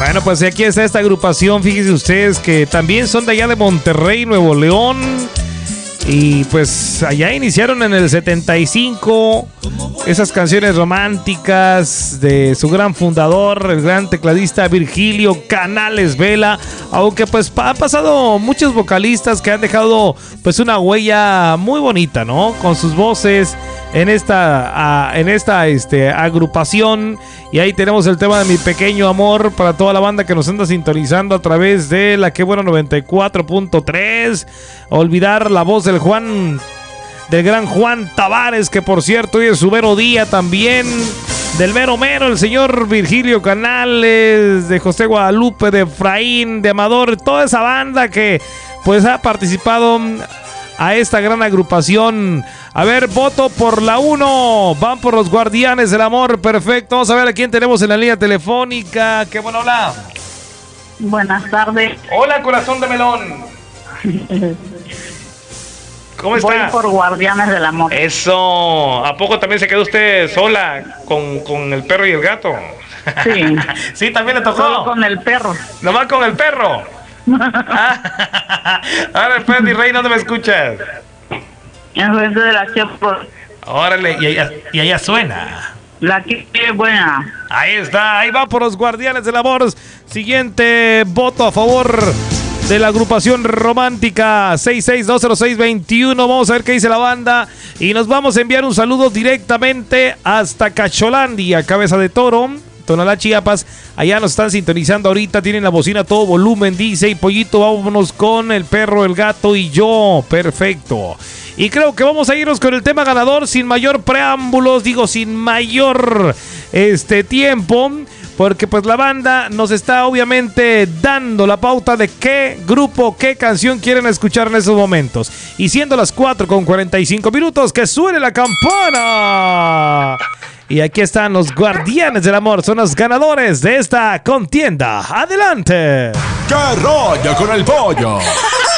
Bueno, pues aquí está esta agrupación, fíjense ustedes que también son de allá de Monterrey, Nuevo León. Y pues allá iniciaron en el 75 esas canciones románticas de su gran fundador, el gran tecladista Virgilio Canales Vela. Aunque pues ha pasado muchos vocalistas que han dejado pues una huella muy bonita, ¿no? Con sus voces en esta agrupación. Y ahí tenemos el tema de Mi Pequeño Amor para toda la banda que nos anda sintonizando a través de la Qué Bueno 94.3. Olvidar la voz del gran Juan Tavares, que por cierto hoy es su mero día también. Del mero mero, el señor Virgilio Canales, de José Guadalupe, de Efraín, de Amador, toda esa banda que pues ha participado a esta gran agrupación. A ver, voto por la 1. Van por los Guardianes del Amor. Perfecto. Vamos a ver a quién tenemos en la línea telefónica. Qué bueno, hola. Buenas tardes. Hola, corazón de melón. ¿Cómo está? Voy por Guardianes del Amor. Eso. ¿A poco también se quedó usted sola con el perro y el gato? Sí. Sí, también le tocó. Solo con el perro. ¿Nomás con el perro? Ahora, después, mi rey, ¿dónde me escuchas? Enfrente de la Chepo. Órale, y allá suena. La que es buena. Ahí está, ahí va por los Guardianes del Amor. Siguiente voto a favor de la agrupación romántica 6620621. Vamos a ver qué dice la banda. Y nos vamos a enviar un saludo directamente hasta Cacholandia, Cabeza de Toro, Tonalá, Chiapas. Allá nos están sintonizando ahorita, tienen la bocina a todo volumen, dice. Y Pollito, vámonos con el perro, el gato y yo. Perfecto. Y creo que vamos a irnos con el tema ganador sin mayor preámbulos, sin mayor tiempo, porque pues la banda nos está obviamente dando la pauta de qué grupo, qué canción quieren escuchar en esos momentos. Y siendo las 4:45, que suene la campana. Y aquí están los Guardianes del Amor, son los ganadores de esta contienda. ¡Adelante! ¡Qué rollo con el pollo!